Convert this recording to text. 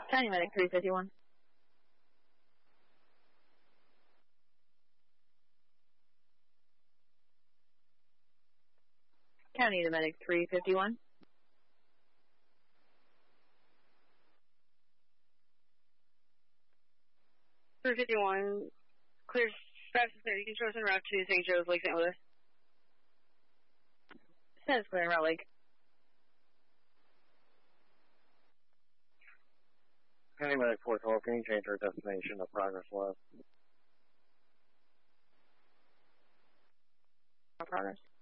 County Medic 351. County to Medic 351. Clear fast and clear. You can show us en route to St. Joe's, Lake St. Louis. Says clear en route, Lake. County Medic 412, can you change our destination to Progress West? Progress.